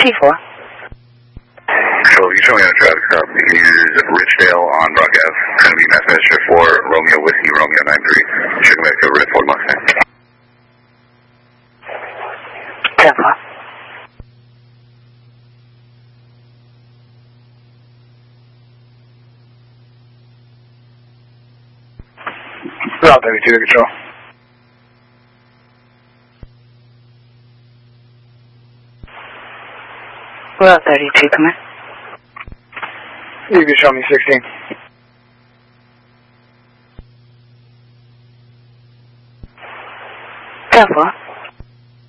T4. So if you show me on a traffic stop, you can use Richdale on broadcast. Going to be Mass Messenger 4, Romeo Whiskey, Romeo 93. Should come back to a red Ford Mustang. 10-4. Route 32 to control. Route 32, come in. You can show me 16.